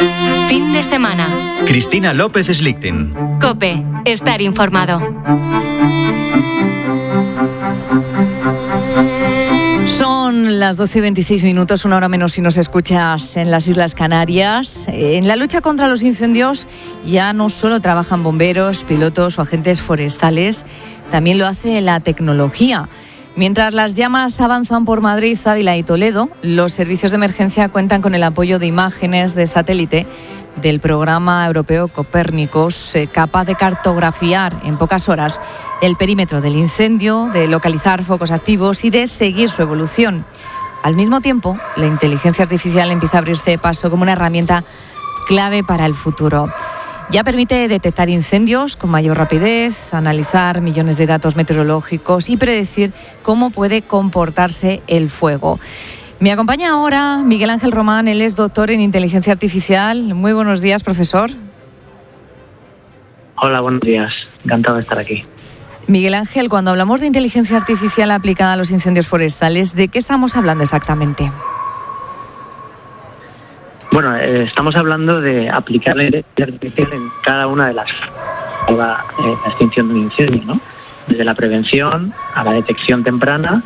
Fin de semana. Cristina López Slichting. COPE. Estar informado. Son las 12:26, una hora menos si nos escuchas en las Islas Canarias. En la lucha contra los incendios ya no solo trabajan bomberos, pilotos o agentes forestales, también lo hace la tecnología. Mientras las llamas avanzan por Madrid, Ávila y Toledo, los servicios de emergencia cuentan con el apoyo de imágenes de satélite del programa europeo Copérnicos, capaz de cartografiar en pocas horas el perímetro del incendio, de localizar focos activos y de seguir su evolución. Al mismo tiempo, la inteligencia artificial empieza a abrirse paso como una herramienta clave para el futuro. Ya permite detectar incendios con mayor rapidez, analizar millones de datos meteorológicos y predecir cómo puede comportarse el fuego. Me acompaña ahora Miguel Ángel Román, él es doctor en inteligencia artificial. Muy buenos días, profesor. Hola, buenos días. Encantado de estar aquí. Miguel Ángel, cuando hablamos de inteligencia artificial aplicada a los incendios forestales, ¿de qué estamos hablando exactamente? Bueno, estamos hablando de aplicar la inteligencia artificial en cada una de las la extinción de un incendio, ¿no? Desde la prevención a la detección temprana.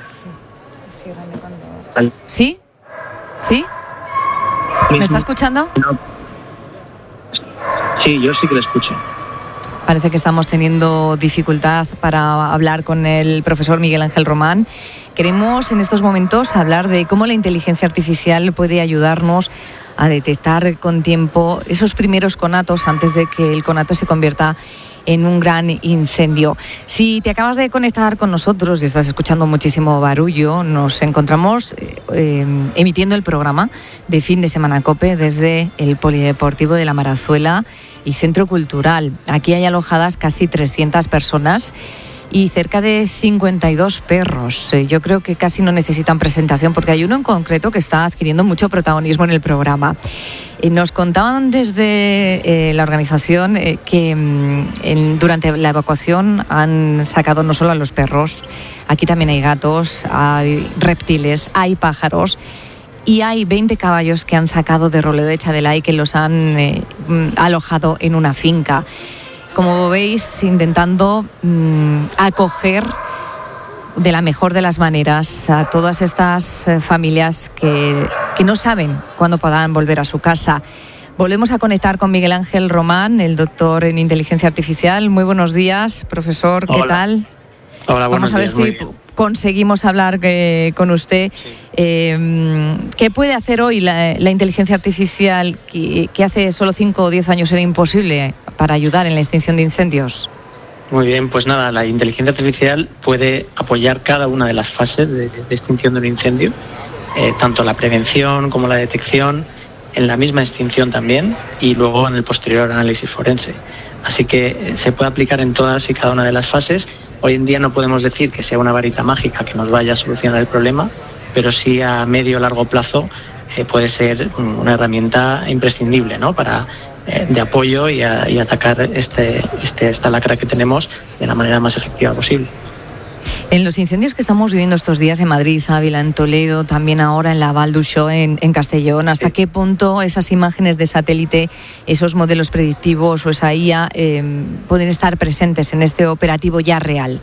¿Sí? ¿Sí? ¿Me está escuchando? No. Sí, yo sí que lo escucho. Parece que estamos teniendo dificultad para hablar con el profesor Miguel Ángel Román. Queremos en estos momentos hablar de cómo la inteligencia artificial puede ayudarnos a detectar con tiempo esos primeros conatos antes de que el conato se convierta en un gran incendio. Si te acabas de conectar con nosotros y estás escuchando muchísimo barullo, nos encontramos emitiendo el programa de Fin de Semana COPE desde el Polideportivo de la Marazuela y Centro Cultural. Aquí hay alojadas casi 300 personas y cerca de 52 perros. Yo creo que casi no necesitan presentación porque hay uno en concreto que está adquiriendo mucho protagonismo en el programa. Nos contaban desde la organización que durante la evacuación han sacado no solo a los perros, aquí también hay gatos, hay reptiles, hay pájaros y hay 20 caballos que han sacado de Roledo de Chadelay, que los han alojado en una finca. Como veis, intentando acoger de la mejor de las maneras a todas estas familias que no saben cuándo podrán volver a su casa. Volvemos a conectar con Miguel Ángel Román, el doctor en inteligencia artificial. Muy buenos días, profesor. ¿Qué tal? Hola, buenos días. Vamos a ver si conseguimos hablar con usted. Sí. ¿Qué puede hacer hoy la inteligencia artificial que hace solo 5 o 10 años era imposible para ayudar en la extinción de incendios? Muy bien, pues nada, la inteligencia artificial puede apoyar cada una de las fases de extinción de un incendio, tanto la prevención como la detección, en la misma extinción también y luego en el posterior análisis forense. Así que se puede aplicar en todas y cada una de las fases. Hoy en día no podemos decir que sea una varita mágica que nos vaya a solucionar el problema, pero sí a medio o largo plazo puede ser una herramienta imprescindible, ¿no? De apoyo y atacar esta lacra que tenemos de la manera más efectiva posible. En los incendios que estamos viviendo estos días en Madrid, Ávila, en Toledo, también ahora en la Val d'Uixó, en Castellón, ¿hasta qué punto esas imágenes de satélite, esos modelos predictivos o esa IA pueden estar presentes en este operativo ya real?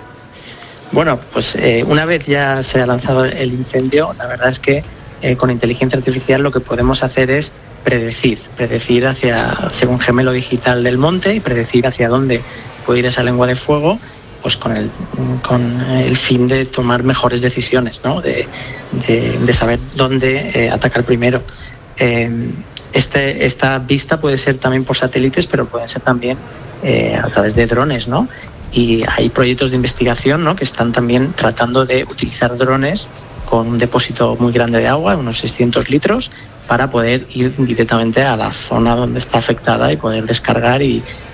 Bueno, pues una vez ya se ha lanzado el incendio, la verdad es que con inteligencia artificial lo que podemos hacer es predecir hacia un gemelo digital del monte y predecir hacia dónde puede ir esa lengua de fuego, pues con el fin de tomar mejores decisiones, ¿no? De saber dónde atacar primero. Esta vista puede ser también por satélites, pero puede ser también a través de drones, ¿no? Y hay proyectos de investigación, ¿no?, que están también tratando de utilizar drones con un depósito muy grande de agua, unos 600 litros, para poder ir directamente a la zona donde está afectada y poder descargar y